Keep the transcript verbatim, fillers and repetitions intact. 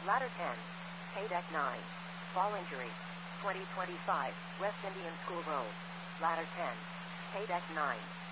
Ladder ten. K-Deck nine. Fall injury. twenty twenty-five, West Indian School Road. Ladder ten. K-Deck nine.